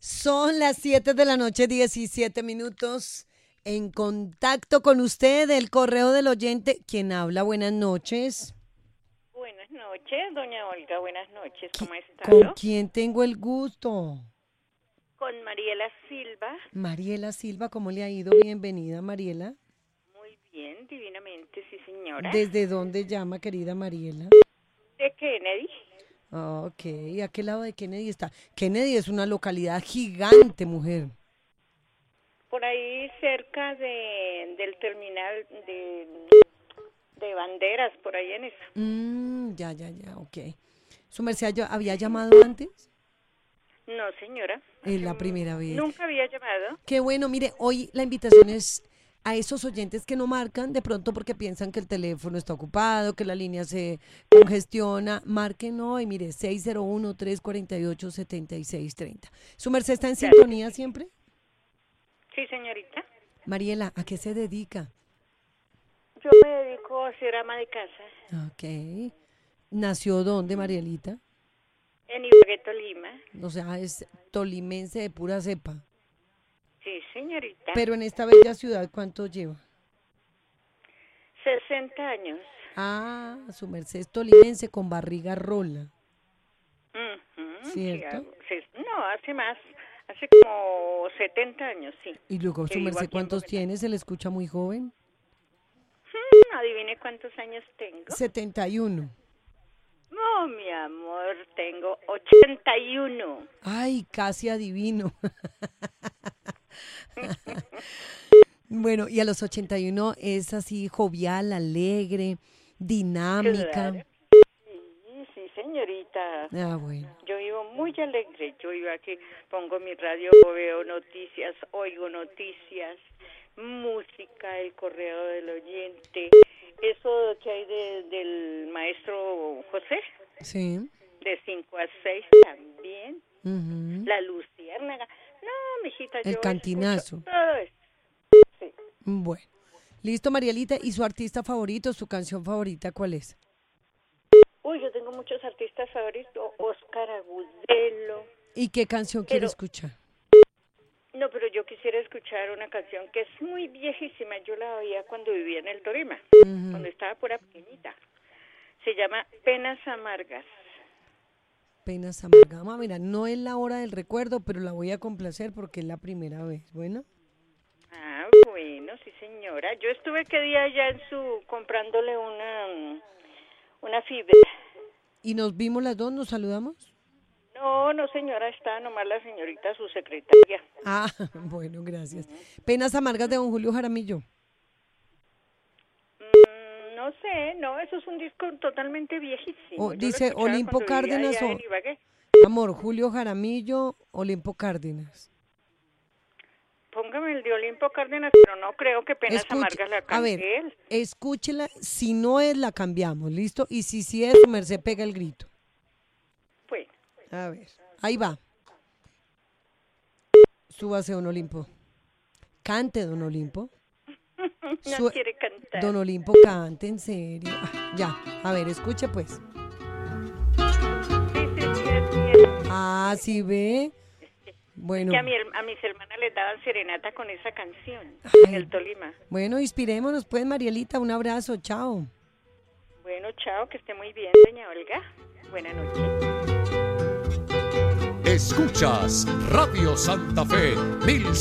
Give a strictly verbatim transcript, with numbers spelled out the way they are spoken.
Son las siete de la noche, diecisiete minutos. En contacto con usted, el correo del oyente. ¿Quién habla? Buenas noches. Buenas noches, doña Olga. Buenas noches. ¿Cómo está? ¿Con quién tengo el gusto? Con Mariela Silva. Mariela Silva, ¿cómo le ha ido? Bienvenida, Mariela. Muy bien, divinamente, sí, señora. ¿Desde dónde llama, querida Mariela? De Kennedy. Ah, ok, ¿a qué lado de Kennedy está? Kennedy es una localidad gigante, mujer. Por ahí cerca de, del terminal de, de banderas, por ahí en eso. Mm, ya, ya, ya, ok. ¿Su merced ya había llamado antes? No, señora. Es la primera vez. Nunca había llamado. Qué bueno, mire, hoy la invitación es a esos oyentes que no marcan de pronto porque piensan que el teléfono está ocupado, que la línea se congestiona. Marquen hoy, mire, seis cero uno, tres cuatro ocho, siete seis tres cero. ¿Su merced está en Gracias. sintonía siempre? Sí, señorita. Mariela, ¿a qué se dedica? Yo me dedico a ser ama de casa. Ok. ¿Nació dónde, Marielita? En Ibagué, Tolima. O sea, es tolimense de pura cepa. Sí, señorita. Pero en esta bella ciudad, ¿cuánto lleva? sesenta años. Ah, su merced es tolimense con barriga rola. Uh-huh, ¿Cierto? sí, sí, no, hace más, hace como setenta años, sí. Y luego, que su vivo merced, aquí en ¿cuántos Bogotá. tiene? ¿Se le escucha muy joven? Hmm, adivine cuántos años tengo. setenta y uno. No, mi amor, tengo ochenta y uno. Ay, casi adivino. Bueno, y a los ochenta y uno es así jovial, alegre, dinámica. Claro. Sí, sí, señorita. Ah, bueno. Yo vivo muy alegre. Yo vivo aquí, pongo mi radio, veo noticias, oigo noticias, música, el correo del oyente. Eso que hay de, del maestro José, Sí. de cinco a seis también. Ujú. La luciérnaga. No, mijita, El yo cantinazo. escucho todo eso. Sí. Bueno. Listo, Marielita. ¿Y su artista favorito, su canción favorita, cuál es? Uy, yo tengo muchos artistas favoritos. Oscar Agudelo. ¿Y qué canción quiere Pero- escuchar? No, pero yo quisiera escuchar una canción que es muy viejísima. Yo la oía cuando vivía en el Tolima, Ujú. cuando estaba pura pequeñita. Se llama Penas Amargas. Penas amargama. Mira, no es la hora del recuerdo, pero la voy a complacer porque es la primera vez. Bueno. Ah, bueno, sí, señora. Yo estuve que día ya en su comprándole una mm, una fibra. ¿Y nos vimos las dos? ¿Nos saludamos? No, no, señora, está nomás la señorita, su secretaria. Ah, bueno, gracias. Penas amargas de don Julio Jaramillo. Mm, no sé, no, eso es un disco totalmente viejísimo. O, Yo lo dice escuchaba Olimpo cuando vivía Cárdenas allá o... en Ibagué. Amor, Julio Jaramillo, Olimpo Cárdenas. Póngame el de Olimpo Cárdenas, pero no creo que Penas Escuche, Amargas la a cante ver, él. escúchela. Si no es, la cambiamos, ¿listo? Y si sí es, su merced pega el grito. Pues, A ver, ahí va. Súbase, don Olimpo. Cante, don Olimpo. no Su- quiere cantar. Don Olimpo, cante, en serio. Ah, ya, a ver, escuche pues. Sí, sí, sí, así es. Ah, ¿sí ve? Bueno, Que a, mi, her- a mis hermanas les daban serenata con esa canción en Ay. el Tolima. bueno, inspirémonos pues, Marielita. Un abrazo, chao. Bueno, chao, que esté muy bien, doña Olga. Buenas noches. Escuchas Radio Santa Fe mil